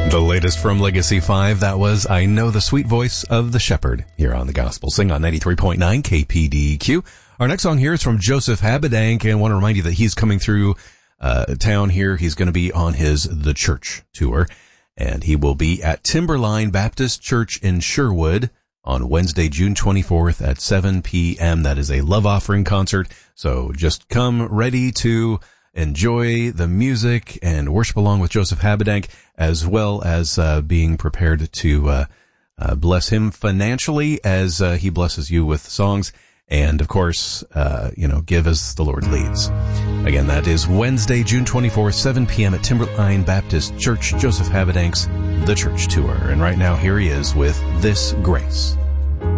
The latest from Legacy 5, that was I Know the Sweet Voice of the Shepherd here on the Gospel Sing on 93.9 KPDQ. Our next song here is from Joseph Habedank, and I want to remind you that he's coming through town here. He's going to be on his The Church tour, and he will be at Timberline Baptist Church in Sherwood on Wednesday, June 24th at 7 p.m. That is a love offering concert, so just come ready to enjoy the music and worship along with Joseph Habedank, as well as being prepared to bless him financially as he blesses you with songs, and of course, give as the Lord leads. Again, that is Wednesday, June 24th, 7 p.m. at Timberline Baptist Church, Joseph Habedank's The Church Tour. And right now, here he is with This Grace.